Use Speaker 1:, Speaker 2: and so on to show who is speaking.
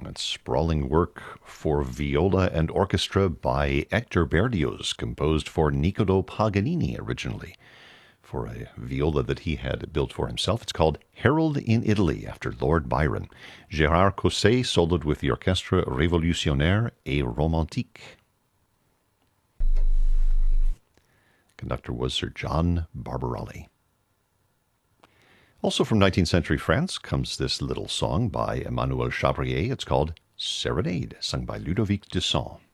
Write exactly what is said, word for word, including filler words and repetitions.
Speaker 1: That's sprawling work for viola and orchestra by Hector Berlioz, composed for Niccolò Paganini originally, for a viola that he had built for himself. It's called Harold in Italy, after Lord Byron. Gérard Cosset soloed with the Orchestre Révolutionnaire et Romantique. Conductor was Sir John Barbarelli. Also from nineteenth century France comes this little song by Emmanuel Chabrier. It's called Serenade, sung by Ludovic Dusson.